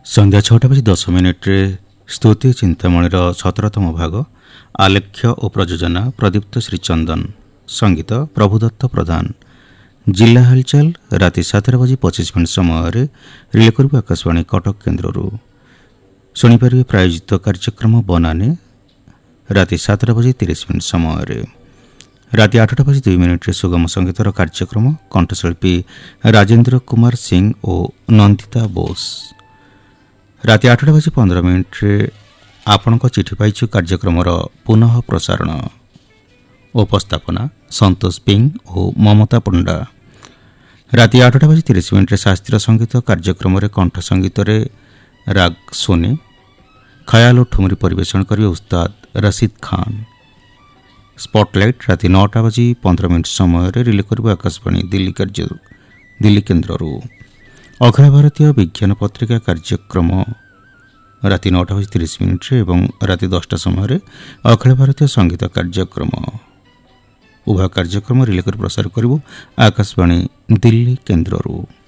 ସନ୍ଧ୍ୟା 6:10 ସ୍ତୁତି ଚିନ୍ତାମଣିର 17ତମ ଭାଗ ଆଲେଖ୍ୟ ଓ ପ୍ରଯୋଜନା ପ୍ରଦୀପ୍ତ ଶ୍ରୀଚନ୍ଦନ, ସଙ୍ଗୀତ ପ୍ରଭୁଦତ୍ତ ପ୍ରଧାନ। ଜିଲ୍ଲା ହାଲଚାଲ ରାତି 7:25 ସମୟରେ ରିଲେ କରିବ ଆକାଶବାଣୀ କଟକ କେନ୍ଦ୍ରରୁ। ଶୁଣିପାରିବେ ପ୍ରାୟୋଜିତ କାର୍ଯ୍ୟକ୍ରମ ବନାନେ ରାତି 7:30 ସମୟରେ। ରାତି 8:02 ସୁଗମ ସଙ୍ଗୀତର କାର୍ଯ୍ୟକ୍ରମ କଣ୍ଠଶିଳ୍ପୀ ରାଜେନ୍ଦ୍ର କୁମାର ସିଂ ଓ ନନ୍ଦିତା ବୋଷ। ରାତି 8:15 ଆପଣଙ୍କ ଚିଠି ପାଇଛୁ କାର୍ଯ୍ୟକ୍ରମର ପୁନଃ ପ୍ରସାରଣ। ଉପସ୍ଥାପନା ସନ୍ତୋଷ ପିଂ ଓ ମମତା ପଣ୍ଡା। ରାତି 8:30 ଶାସ୍ତ୍ରୀୟ ସଙ୍ଗୀତ କାର୍ଯ୍ୟକ୍ରମରେ କଣ୍ଠ ସଙ୍ଗୀତରେ ରାଗ ସୋନେ, ଖୟାଲ ଓ ଠୁମରି ପରିବେଷଣ କରିବେ ଉସ୍ତାଦ ରସିଦ ଖାନ। ସ୍ପଟଲାଇଟ୍ ରାତି 9:15 ସମୟରେ ରିଲେ କରିବ ଆକାଶବାଣୀ ଦିଲ୍ଲୀ କେନ୍ଦ୍ରରୁ। ଅଖିଳ ଭାରତୀୟ ବିଜ୍ଞାନ ପତ୍ରିକା କାର୍ଯ୍ୟକ୍ରମ ରାତି 9:30 ଏବଂ ରାତି 10ଟା ସମୟରେ ଅଖିଳ ଭାରତୀୟ ସଙ୍ଗୀତ କାର୍ଯ୍ୟକ୍ରମ। ଉଭୟ କାର୍ଯ୍ୟକ୍ରମ ରିଲେ କରି ପ୍ରସାର କରିବୁ ଆକାଶବାଣୀ ଦିଲ୍ଲୀ କେନ୍ଦ୍ରରୁ।